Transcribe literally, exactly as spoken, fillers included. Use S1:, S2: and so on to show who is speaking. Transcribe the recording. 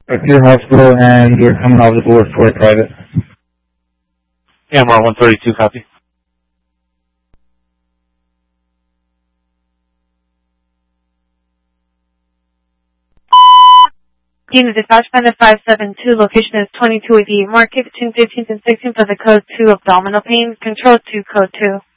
S1: At your hospital, and you're coming off the board for a private.
S2: Yeah, I'm on one thirty-two, copy.
S3: Unit dispatch Panda five seven two, location is twenty-two eighty-eight Market, between fifteenth and sixteenth for the code two abdominal pain, control two, code two.